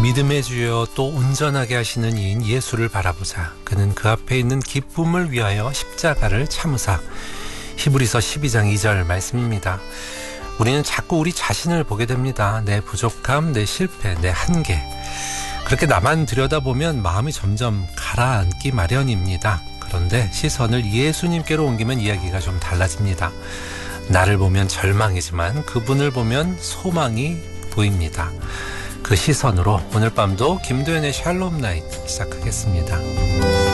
믿음의 주여 또 온전하게 하시는 이인 예수를 바라보자. 그는 그 앞에 있는 기쁨을 위하여 십자가를 참으사. 히브리서 12장 2절 말씀입니다. 우리는 자꾸 우리 자신을 보게 됩니다. 내 부족함, 내 실패, 내 한계. 그렇게 나만 들여다보면 마음이 점점 가라앉기 마련입니다. 그런데 시선을 예수님께로 옮기면 이야기가 좀 달라집니다. 나를 보면 절망이지만 그분을 보면 소망이 보입니다. 그 시선으로 오늘 밤도 김도연의 샬롬 나이트 시작하겠습니다.